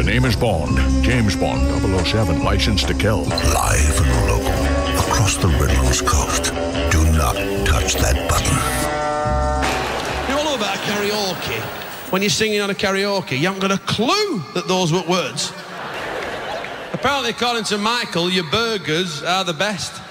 name is Bond. James Bond, 007, licensed to kill. Live and local, across the Redlands coast. Do not touch that button. You all know about karaoke? When you're singing on a karaoke, you haven't got a clue that those were words. Apparently, according to Michael, your burgers are the best.